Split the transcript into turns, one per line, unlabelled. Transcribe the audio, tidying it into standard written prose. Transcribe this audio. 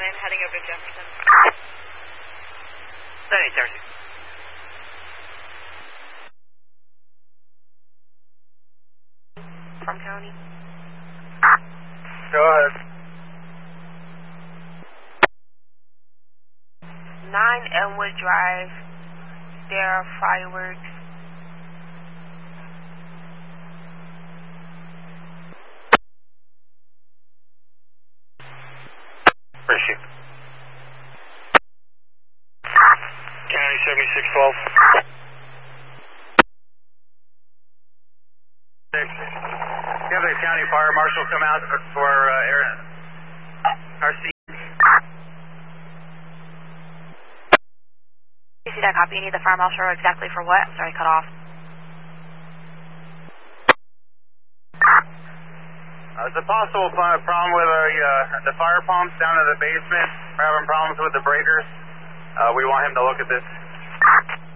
Lynn, heading over to Jefferson.
7836.
From County.
Go ahead.
9 Elmwood Drive. There are fireworks.
Appreciate it. County 7612.
You have the county fire marshal come out for RC.
You see that copy? You need the fire marshal exactly for what? Sorry, cut off.
There's a possible problem with the fire pumps down in the basement. We're having problems with the breakers. We want him to look at this.